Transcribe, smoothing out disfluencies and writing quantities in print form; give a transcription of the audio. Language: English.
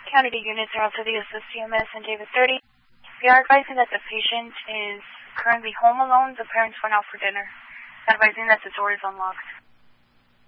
County units are also the CMS and David 30. We are advising that the patient is currently home alone. The parents went out for dinner. Advising that the door is unlocked.